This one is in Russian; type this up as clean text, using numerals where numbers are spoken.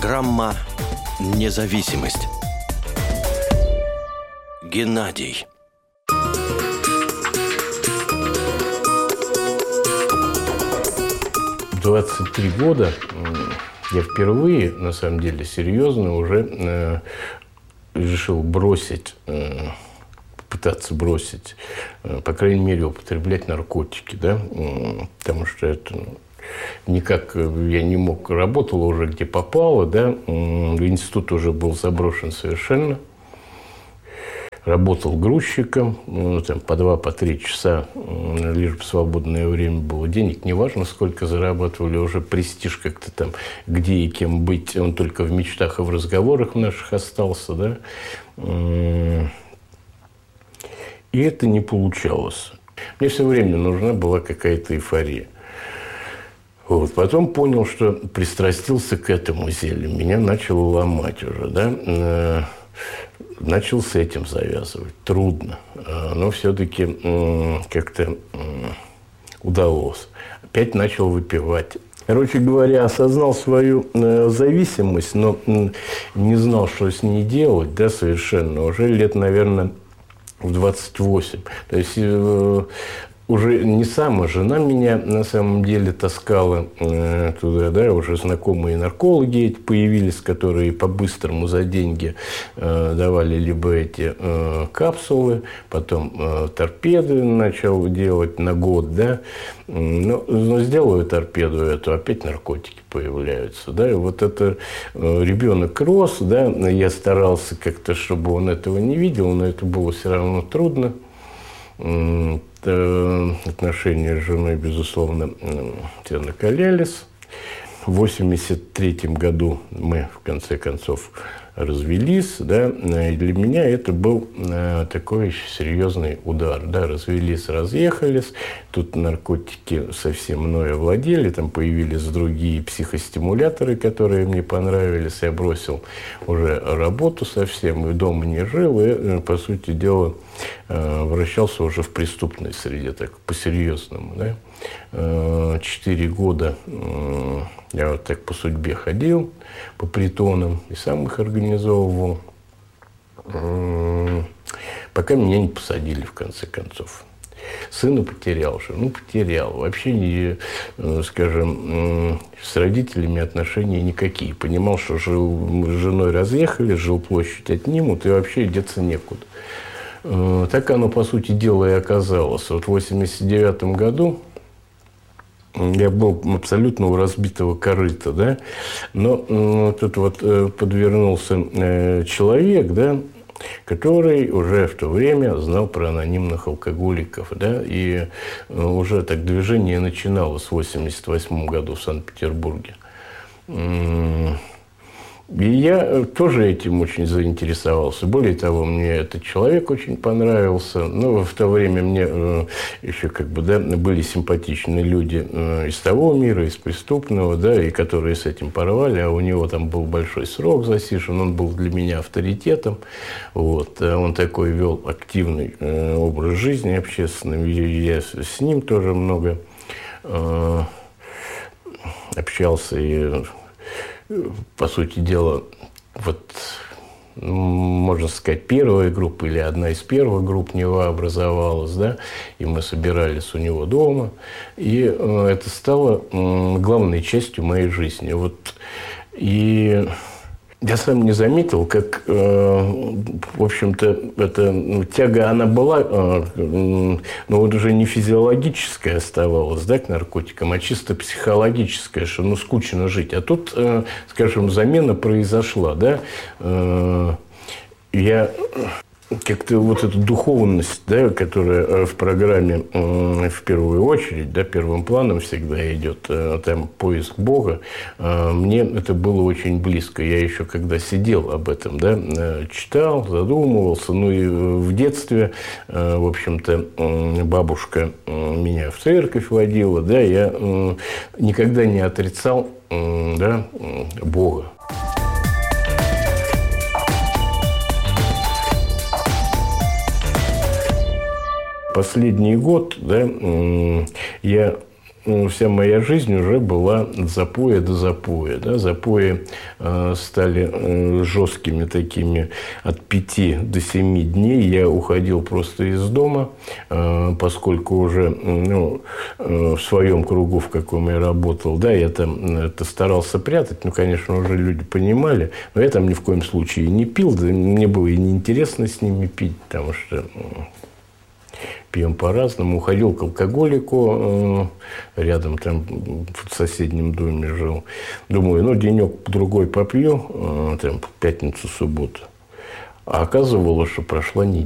Программа «Независимость». Геннадий. В 23 года я впервые, на самом деле, серьезно уже решил пытаться бросить, по крайней мере, употреблять наркотики, да, потому что это никак я не мог, работал уже где попало, да, институт уже был заброшен совершенно. Работал грузчиком, там, по 2-3 часа, лишь бы свободное время было. Денег неважно, сколько зарабатывали, уже престиж как-то там, где и кем быть, он только в мечтах и в разговорах наших остался, да. И это не получалось. Мне все время нужна была какая-то эйфория. Вот. Потом понял, что пристрастился к этому зелью. Меня начало ломать уже, да. Начал с этим завязывать. Трудно. Но все-таки как-то удалось. Опять начал выпивать. Короче говоря, осознал свою зависимость, но не знал, что с ней делать, да, совершенно. Уже лет, наверное, в 28. То есть уже не сама жена меня на самом деле таскала туда, да, уже знакомые наркологи эти появились, которые по-быстрому за деньги давали либо эти капсулы, потом торпеды начал делать на год, да, но сделаю торпеду эту, опять наркотики появляются, да, и вот это ребенок рос, да, я старался как-то, чтобы он этого не видел, но это было все равно трудно. Отношения с женой, безусловно, все накалялись. В 1983 году мы, в конце концов, развелись, да, и для меня это был такой серьезный удар, да, развелись, разъехались, тут наркотики совсем мной овладели, там появились другие психостимуляторы, которые мне понравились, я бросил уже работу совсем, и дома не жил, и, по сути дела, вращался уже в преступной среде, так по-серьезному, да. 4 года я вот так по судьбе ходил, по притонам, и сам их организовывал, пока меня не посадили, в конце концов. Сына потерял, жену потерял. Вообще, скажем, с родителями отношения никакие. Понимал, что с женой разъехали, жилплощадь отнимут, и вообще деться некуда. Так оно, по сути дела, и оказалось. Вот в 1989 году я был абсолютно у разбитого корыта, да, но тут вот подвернулся человек, да, который уже в то время знал про анонимных алкоголиков, да, и уже так движение начиналось в 1988 году в Санкт-Петербурге. И я тоже этим очень заинтересовался. Более того, мне этот человек очень понравился. Ну, в то время мне еще как бы, да, были симпатичные люди из того мира, из преступного, да, и которые с этим порвали, а у него там был большой срок засижен, он был для меня авторитетом. Вот. Он такой вел активный образ жизни общественный. Я с ним тоже много общался и, по сути дела, вот, можно сказать, первая группа или одна из первых групп Нева образовалась, да, и мы собирались у него дома, и это стало главной частью моей жизни. Вот. И я сам не заметил, как, в общем-то, эта тяга, она была, но вот уже не физиологическая оставалась, да, к наркотикам, а чисто психологическая, что, ну, скучно жить. А тут, скажем, замена произошла, да. Я как-то вот эту духовность, да, которая в программе в первую очередь, да, первым планом всегда идет, там поиск Бога, мне это было очень близко. Я еще когда сидел об этом, да, читал, задумывался, ну и в детстве, в общем-то, бабушка меня в церковь водила, да, я никогда не отрицал, да, Бога. Последний год, да, я вся моя жизнь уже была от запоя до запоя. Да? Запои стали жесткими такими от 5 до 7 дней. Я уходил просто из дома, поскольку уже в своем кругу, в каком я работал, да, я там это старался прятать. Ну, конечно, уже люди понимали. Но я там ни в коем случае не пил. Да, мне было и неинтересно с ними пить, потому что пьем по-разному. Уходил к алкоголику, рядом там в соседнем доме жил. Думаю, денек-другой попью, там, в пятницу, субботу. А оказывалось, что прошла неделя.